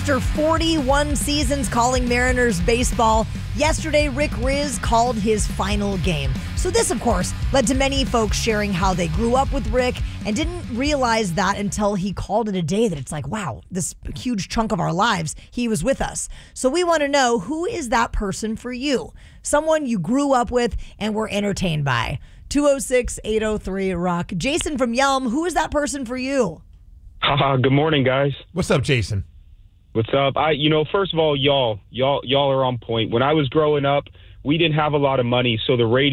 After 41 seasons calling Mariners baseball, yesterday Rick Rizzs called his final game. So this, of course, led to many folks sharing how they grew up with Rick and didn't realize that until he called it a day, that it's like, wow, this huge chunk of our lives, he was with us. So we want to know, who is that person for you? Someone you grew up with and were entertained by. 206-803-ROCK. Jason from Yelm, who is that person for you? Good morning, guys. What's up, Jason? What's up? First of all, y'all are on point. When I was growing up, we didn't have a lot of money, so the radio